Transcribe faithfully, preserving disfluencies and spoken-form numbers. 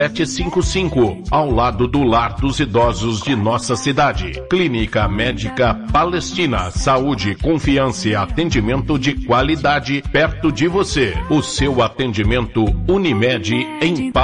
sete cinco cinco, ao lado do Lar dos Idosos de nossa cidade. Clínica Médica Palestina, saúde, confiança e atendimento de qualidade perto de você. O seu atendimento Unimed em